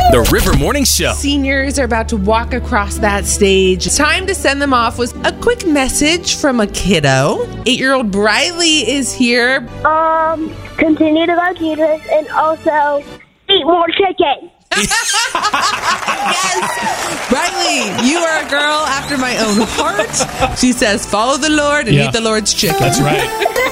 The River Morning Show. Seniors are about to walk across that stage. It's time to send them off with a quick message from a kiddo. 8-year-old Briley is here. Continue to love Jesus and also eat more chicken. Yes! Briley, you are a girl after my own heart. She says, follow the Lord and eat the Lord's chicken. That's right.